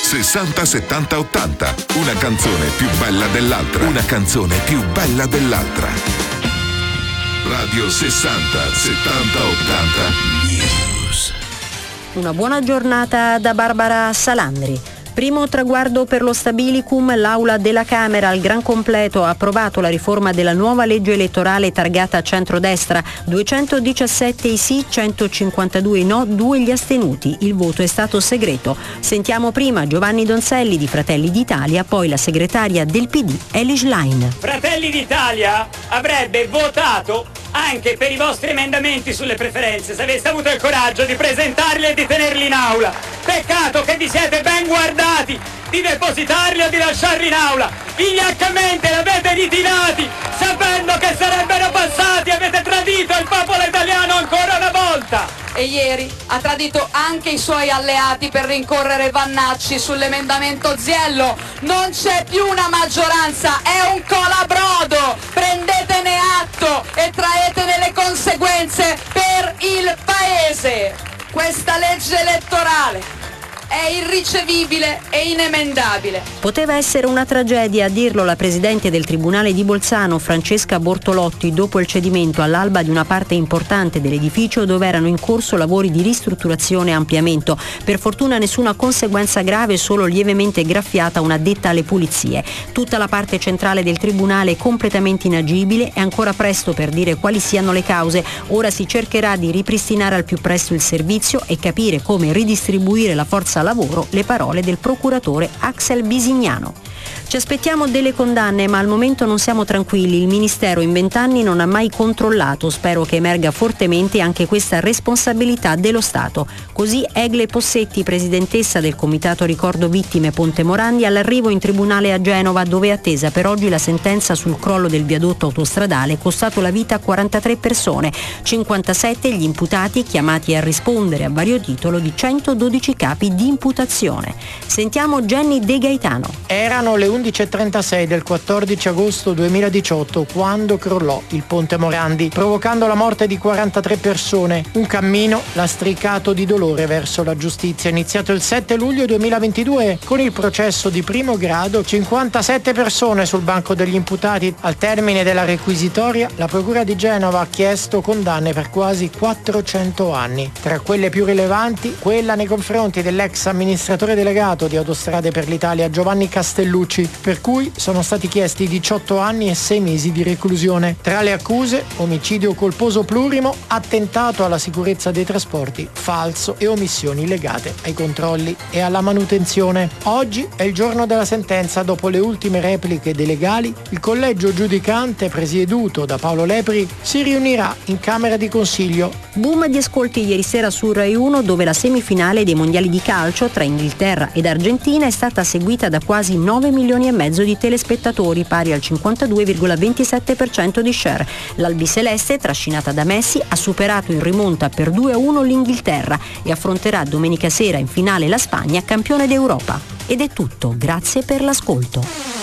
60 70 80. Una canzone più bella dell'altra. Una canzone più bella dell'altra. Radio 60 70 80 News. Una buona giornata da Barbara Salandri. Primo traguardo per lo Stabilicum, l'Aula della Camera al gran completo ha approvato la riforma della nuova legge elettorale targata centrodestra, 217 i sì, 152 i no, 2 gli astenuti. Il voto è stato segreto. Sentiamo prima Giovanni Donzelli di Fratelli d'Italia, poi la segretaria del PD Elis Line. Fratelli d'Italia avrebbe votato anche per i vostri emendamenti sulle preferenze se aveste avuto il coraggio di presentarli e di tenerli in aula. Peccato che vi siete ben guardati di depositarli o di lasciarli in aula. Vigliaccamente l'avete ritirati sapendo che sarebbero passati. Avete tradito il popolo italiano ancora una volta. E ieri ha tradito anche i suoi alleati per rincorrere Vannacci sull'emendamento Ziello. Non c'è più una maggioranza, è un colabrodo. Prendetene atto e traetene le conseguenze per il Paese. Questa legge elettorale è irricevibile e inemendabile. Poteva essere una tragedia, a dirlo la presidente del Tribunale di Bolzano, Francesca Bortolotti, dopo il cedimento all'alba di una parte importante dell'edificio dove erano in corso lavori di ristrutturazione e ampliamento. Per fortuna nessuna conseguenza grave, solo lievemente graffiata una addetta alle pulizie. Tutta la parte centrale del Tribunale è completamente inagibile, è ancora presto per dire quali siano le cause. Ora si cercherà di ripristinare al più presto il servizio e capire come ridistribuire la forza lavoro, le parole del procuratore Axel Bisignano. Ci aspettiamo delle condanne, ma al momento non siamo tranquilli. Il Ministero in 20 anni non ha mai controllato. Spero che emerga fortemente anche questa responsabilità dello Stato. Così Egle Possetti, presidentessa del Comitato Ricordo Vittime Ponte Morandi, all'arrivo in tribunale a Genova, dove è attesa per oggi la sentenza sul crollo del viadotto autostradale costato la vita a 43 persone, 57 gli imputati chiamati a rispondere a vario titolo di 112 capi di imputazione. Sentiamo Jenny De Gaetano. Erano le 11.36 del 14 agosto 2018 quando crollò il Ponte Morandi, provocando la morte di 43 persone. Un cammino lastricato di dolore verso la giustizia, iniziato il 7 luglio 2022 con il processo di primo grado, 57 persone sul banco degli imputati. Al termine della requisitoria, la Procura di Genova ha chiesto condanne per quasi 400 anni. Tra quelle più rilevanti, quella nei confronti dell'ex amministratore delegato di Autostrade per l'Italia Giovanni Castellucci, per cui sono stati chiesti 18 anni e 6 mesi di reclusione. Tra le accuse, omicidio colposo plurimo, attentato alla sicurezza dei trasporti, falso e omissioni legate ai controlli e alla manutenzione. Oggi è il giorno della sentenza. Dopo le ultime repliche dei legali, il collegio giudicante, presieduto da Paolo Lepri, si riunirà in Camera di Consiglio. Boom di ascolti ieri sera su Rai 1, dove la semifinale dei mondiali di calcio tra Inghilterra ed Argentina è stata seguita da quasi 9 milioni e mezzo di telespettatori, pari al 52,27% di share. L'albiceleste, trascinata da Messi, ha superato in rimonta per 2-1 l'Inghilterra e affronterà domenica sera in finale la Spagna, campione d'Europa. Ed è tutto, grazie per l'ascolto.